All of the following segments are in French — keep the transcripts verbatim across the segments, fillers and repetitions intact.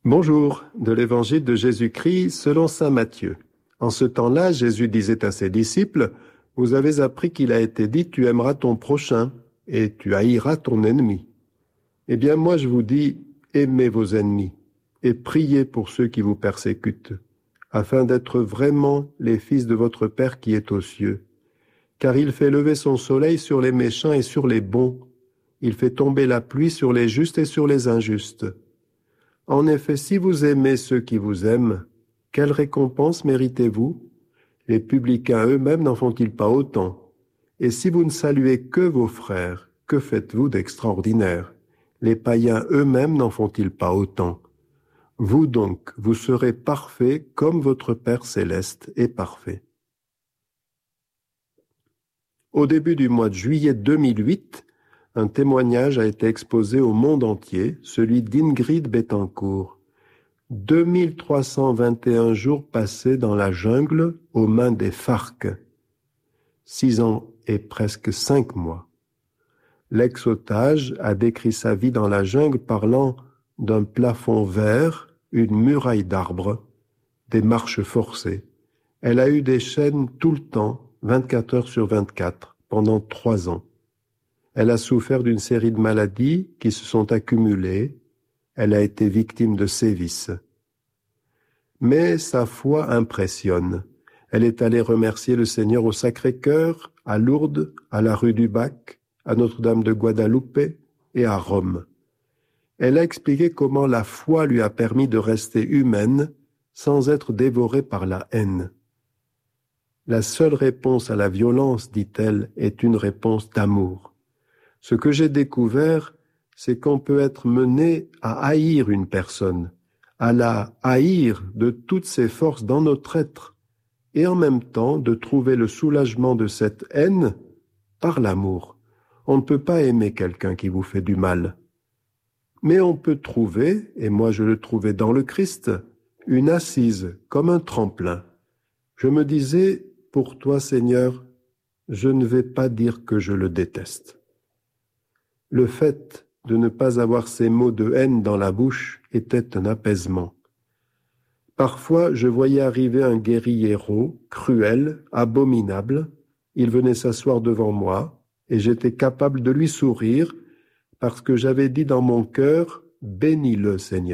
Bonjour, de l'Évangile de Jésus-Christ selon saint Matthieu. En ce temps-là, Jésus disait à ses disciples, « Vous avez appris qu'il a été dit, tu aimeras ton prochain et tu haïras ton ennemi. Eh bien, moi je vous dis, aimez vos ennemis et priez pour ceux qui vous persécutent, afin d'être vraiment les fils de votre Père qui est aux cieux. Car il fait lever son soleil sur les méchants et sur les bons. Il fait tomber la pluie sur les justes et sur les injustes. En effet, si vous aimez ceux qui vous aiment, quelle récompense méritez-vous? Les publicains eux-mêmes n'en font-ils pas autant? Et si vous ne saluez que vos frères, que faites-vous d'extraordinaire? Les païens eux-mêmes n'en font-ils pas autant? Vous donc, vous serez parfaits comme votre Père céleste est parfait. » Au début du mois de juillet deux mille huit, un témoignage a été exposé au monde entier, celui d'Ingrid Betancourt. deux mille trois cent vingt et un jours passés dans la jungle aux mains des FARC. Six ans et presque cinq mois. L'ex-otage a décrit sa vie dans la jungle parlant d'un plafond vert, une muraille d'arbres, des marches forcées. Elle a eu des chaînes tout le temps, vingt-quatre heures sur vingt-quatre, pendant trois ans. Elle a souffert d'une série de maladies qui se sont accumulées. Elle a été victime de sévices. Mais sa foi impressionne. Elle est allée remercier le Seigneur au Sacré-Cœur, à Lourdes, à la rue du Bac, à Notre-Dame de Guadalupe et à Rome. Elle a expliqué comment la foi lui a permis de rester humaine sans être dévorée par la haine. La seule réponse à la violence, dit-elle, est une réponse d'amour. Ce que j'ai découvert, c'est qu'on peut être mené à haïr une personne, à la haïr de toutes ses forces dans notre être, et en même temps de trouver le soulagement de cette haine par l'amour. On ne peut pas aimer quelqu'un qui vous fait du mal. Mais on peut trouver, et moi je le trouvais dans le Christ, une assise, comme un tremplin. Je me disais, pour toi Seigneur, je ne vais pas dire que je le déteste. Le fait de ne pas avoir ces mots de haine dans la bouche était un apaisement. Parfois, je voyais arriver un guerriero, cruel, abominable. Il venait s'asseoir devant moi et j'étais capable de lui sourire parce que j'avais dit dans mon cœur « Bénis-le, Seigneur ».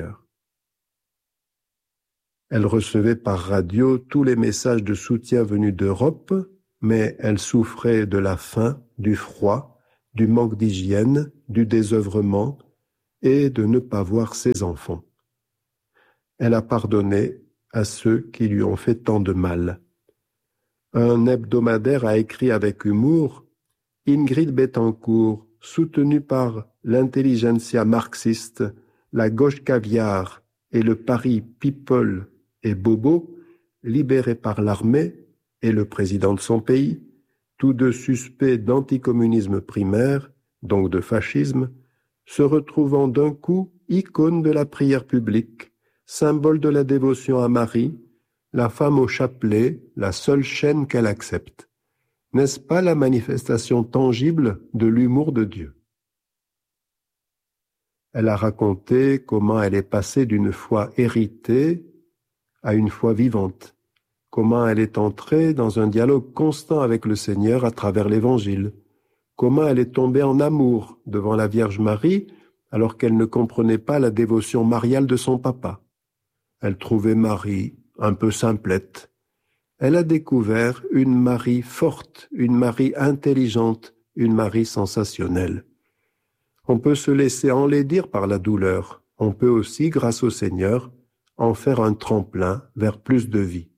Elle recevait par radio tous les messages de soutien venus d'Europe, mais elle souffrait de la faim, du froid, du manque d'hygiène, du désœuvrement et de ne pas voir ses enfants. Elle a pardonné à ceux qui lui ont fait tant de mal. Un hebdomadaire a écrit avec humour « Ingrid Betancourt, soutenue par l'intelligentsia marxiste, la gauche caviar et le Paris People et Bobo, libérée par l'armée et le président de son pays, tous deux suspects d'anticommunisme primaire, donc de fascisme, se retrouvant d'un coup icône de la prière publique, symbole de la dévotion à Marie, la femme au chapelet, la seule chaîne qu'elle accepte. N'est-ce pas la manifestation tangible de l'humour de Dieu? Elle a raconté comment elle est passée d'une foi héritée à une foi vivante, comment elle est entrée dans un dialogue constant avec le Seigneur à travers l'Évangile, comment elle est tombée en amour devant la Vierge Marie alors qu'elle ne comprenait pas la dévotion mariale de son papa. Elle trouvait Marie un peu simplette. Elle a découvert une Marie forte, une Marie intelligente, une Marie sensationnelle. On peut se laisser enlaidir par la douleur. On peut aussi, grâce au Seigneur, en faire un tremplin vers plus de vie.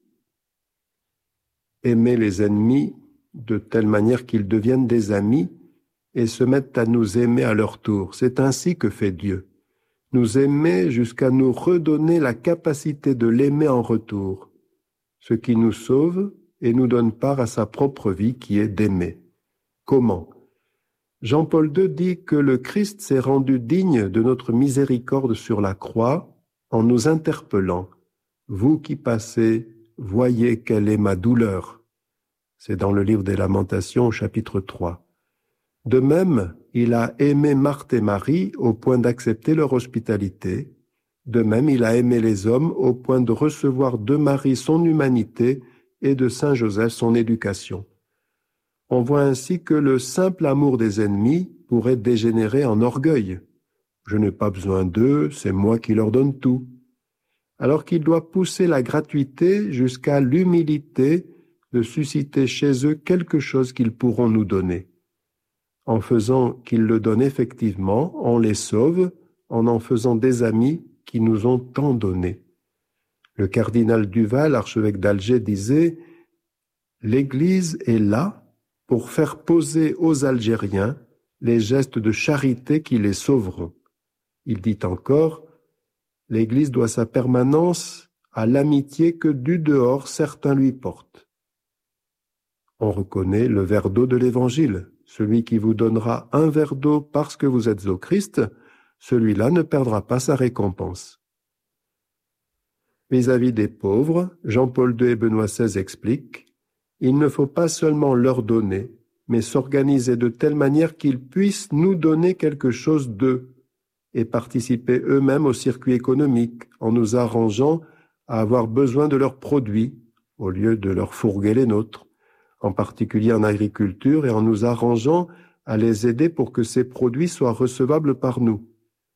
Aimer les ennemis de telle manière qu'ils deviennent des amis et se mettent à nous aimer à leur tour. C'est ainsi que fait Dieu. Nous aimer jusqu'à nous redonner la capacité de l'aimer en retour, ce qui nous sauve et nous donne part à sa propre vie qui est d'aimer. Comment? Jean-Paul deux dit que le Christ s'est rendu digne de notre miséricorde sur la croix en nous interpellant. Vous qui passez, voyez quelle est ma douleur. C'est dans le livre des Lamentations, chapitre trois. De même, il a aimé Marthe et Marie au point d'accepter leur hospitalité, De même, il a aimé les hommes au point de recevoir de Marie son humanité et de Saint Joseph son éducation. On voit ainsi que le simple amour des ennemis pourrait dégénérer en orgueil. Je n'ai pas besoin d'eux, c'est moi qui leur donne tout. Alors qu'il doit pousser la gratuité jusqu'à l'humilité de susciter chez eux quelque chose qu'ils pourront nous donner. En faisant qu'ils le donnent effectivement, on les sauve en en faisant des amis qui nous ont tant donné. Le cardinal Duval, archevêque d'Alger, disait « L'Église est là pour faire poser aux Algériens les gestes de charité qui les sauveront. » Il dit encore « L'Église doit sa permanence à l'amitié que du dehors certains lui portent. » On reconnaît le verre d'eau de l'Évangile. Celui qui vous donnera un verre d'eau parce que vous êtes au Christ, celui-là ne perdra pas sa récompense. Vis-à-vis des pauvres, Jean-Paul deux et Benoît seize expliquent « Il ne faut pas seulement leur donner, mais s'organiser de telle manière qu'ils puissent nous donner quelque chose d'eux et participer eux-mêmes au circuit économique en nous arrangeant à avoir besoin de leurs produits au lieu de leur fourguer les nôtres, en particulier en agriculture et en nous arrangeant à les aider pour que ces produits soient recevables par nous.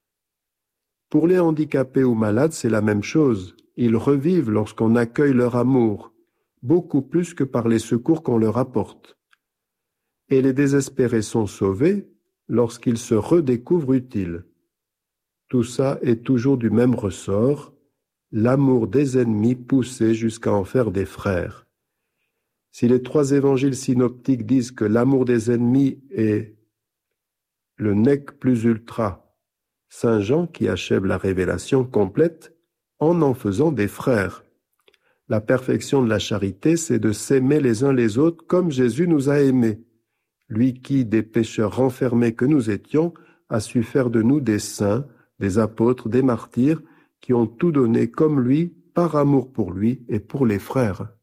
Pour les handicapés ou malades, c'est la même chose. Ils revivent lorsqu'on accueille leur amour, beaucoup plus que par les secours qu'on leur apporte. Et les désespérés sont sauvés lorsqu'ils se redécouvrent utiles. Tout ça est toujours du même ressort, l'amour des ennemis poussé jusqu'à en faire des frères. Si les trois évangiles synoptiques disent que l'amour des ennemis est le nec plus ultra, Saint Jean qui achève la révélation complète en en faisant des frères. La perfection de la charité, c'est de s'aimer les uns les autres comme Jésus nous a aimés. Lui qui, des pécheurs renfermés que nous étions, a su faire de nous des saints, des apôtres, des martyrs, qui ont tout donné comme lui, par amour pour lui et pour les frères.